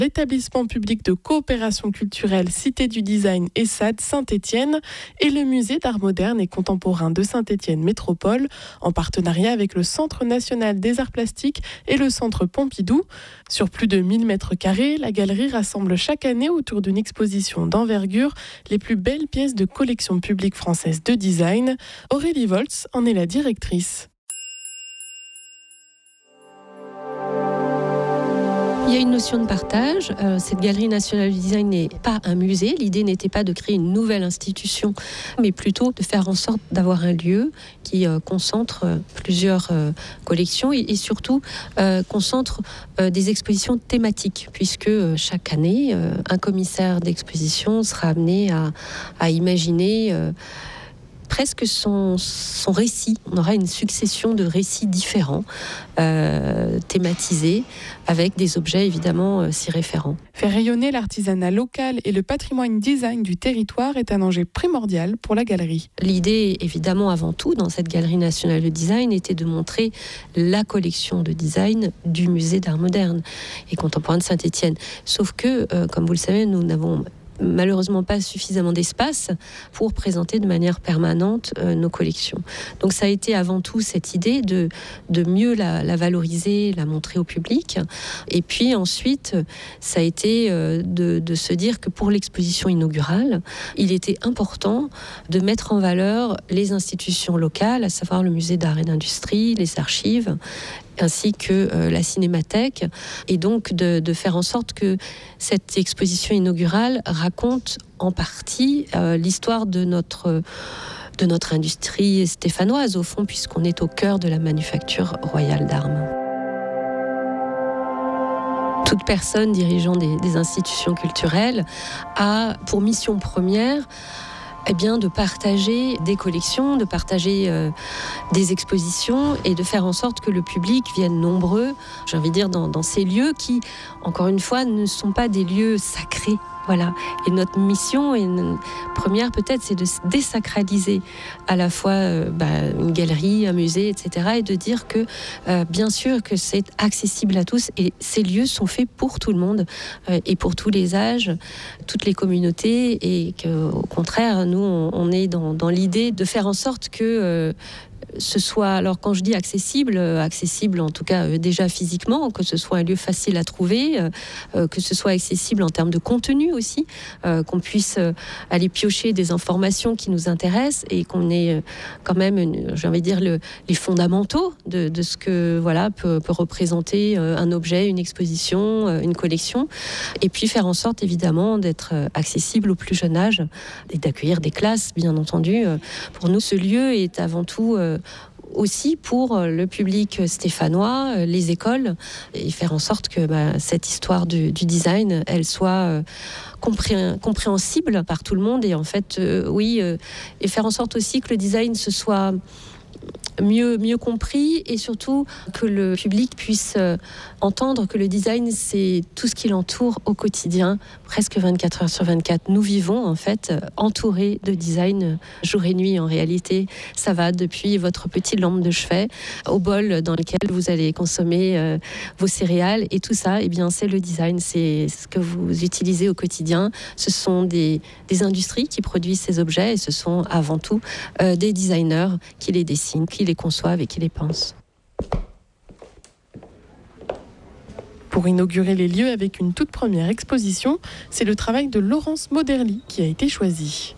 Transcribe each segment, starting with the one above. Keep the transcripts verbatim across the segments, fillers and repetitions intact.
l'établissement public de coopération culturelle Cité du Design ESSAD Saint-Étienne et le musée d'art moderne et contemporain de Saint-Étienne Métropole, en partenariat avec le Centre national des arts plastiques et le Centre Pompidou. Sur plus de mille mètres carrés, la galerie rassemble chaque année autour d'une exposition d'envergure les plus belles pièces de collection publique française de design. Aurélie Volz en est la directrice. Il y a une notion de partage. Euh, cette Galerie nationale du design n'est pas un musée. L'idée n'était pas de créer une nouvelle institution, mais plutôt de faire en sorte d'avoir un lieu qui euh, concentre euh, plusieurs euh, collections et, et surtout euh, concentre euh, des expositions thématiques, puisque euh, chaque année, euh, un commissaire d'exposition sera amené à, à imaginer euh, presque son, son récit. On aura une succession de récits différents, euh, thématisés, avec des objets évidemment euh, s'y référents. Faire rayonner l'artisanat local et le patrimoine design du territoire est un enjeu primordial pour la galerie. L'idée, évidemment, avant tout, dans cette Galerie nationale de design, était de montrer la collection de design du musée d'art moderne et contemporain de Saint-Étienne. Sauf que, euh, comme vous le savez, nous n'avons malheureusement pas suffisamment d'espace pour présenter de manière permanente euh, nos collections. Donc ça a été avant tout cette idée de, de mieux la, la valoriser, la montrer au public. Et puis ensuite, ça a été euh, de, de se dire que pour l'exposition inaugurale, il était important de mettre en valeur les institutions locales, à savoir le musée d'art et d'industrie, les archives, ainsi que euh, la cinémathèque, et donc de, de faire en sorte que cette exposition inaugurale raconte en partie euh, l'histoire de notre, de notre industrie stéphanoise, au fond, puisqu'on est au cœur de la manufacture royale d'armes. Toute personne dirigeant des, des institutions culturelles a pour mission première Eh bien, de partager des collections, de partager euh, des expositions et de faire en sorte que le public vienne nombreux, j'ai envie de dire, dans, dans ces lieux qui, encore une fois, ne sont pas des lieux sacrés. Voilà. Et notre mission, et une première peut-être, c'est de désacraliser à la fois euh, bah, une galerie, un musée, et cetera. Et de dire que, euh, bien sûr, que c'est accessible à tous. Et ces lieux sont faits pour tout le monde euh, et pour tous les âges, toutes les communautés. Et qu'au contraire, nous, on, on est dans, dans l'idée de faire en sorte que euh, ce soit, alors quand je dis accessible, euh, accessible en tout cas euh, déjà physiquement, que ce soit un lieu facile à trouver, euh, que ce soit accessible en termes de contenu aussi, euh, qu'on puisse euh, aller piocher des informations qui nous intéressent et qu'on ait euh, quand même, une, j'ai envie de dire, le, les fondamentaux de, de ce que voilà, peut, peut représenter euh, un objet, une exposition, euh, une collection, et puis faire en sorte évidemment d'être euh, accessible au plus jeune âge et d'accueillir des classes, bien entendu. Euh, pour nous, ce lieu est avant tout euh, aussi pour le public stéphanois, les écoles, et faire en sorte que bah, cette histoire du, du design, elle soit euh, compré- compréhensible par tout le monde et en fait, euh, oui, euh, et faire en sorte aussi que le design se soit mieux, mieux compris et surtout que le public puisse euh, entendre que le design, c'est tout ce qui l'entoure au quotidien, presque vingt-quatre heures sur vingt-quatre. Nous vivons en fait euh, entourés de design euh, jour et nuit en réalité. Ça va depuis votre petite lampe de chevet au bol dans lequel vous allez consommer euh, vos céréales et tout ça, eh bien, c'est le design, c'est ce que vous utilisez au quotidien. Ce sont des, des industries qui produisent ces objets et ce sont avant tout euh, des designers qui les dessinent, qui les conçoivent et qui les pensent. Pour inaugurer les lieux avec une toute première exposition, c'est le travail de Laurence Moderly qui a été choisi.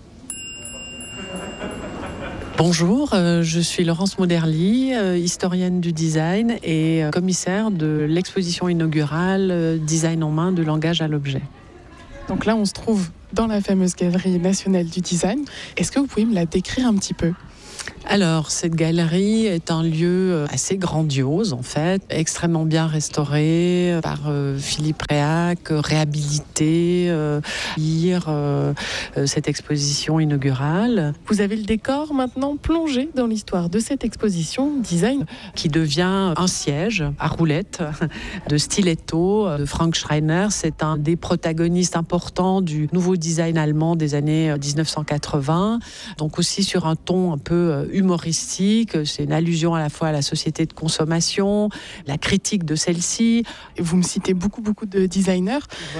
Bonjour, euh, je suis Laurence Moderly, euh, historienne du design et euh, commissaire de l'exposition inaugurale euh, Design en main de langage à l'objet. Donc là, on se trouve dans la fameuse Galerie nationale du design. Est-ce que vous pouvez me la décrire un petit peu ? Alors, cette galerie est un lieu assez grandiose, en fait, extrêmement bien restauré par euh, Philippe Réac, réhabilité, euh, lire euh, cette exposition inaugurale. Vous avez le décor maintenant plongé dans l'histoire de cette exposition design qui devient un siège à roulettes de Stiletto de Frank Schreiner. C'est un des protagonistes importants du nouveau design allemand des années dix-neuf cent quatre-vingts, donc aussi sur un ton un peu humoristique. C'est une allusion à la fois à la société de consommation, la critique de celle-ci. Vous me citez beaucoup, beaucoup de designers.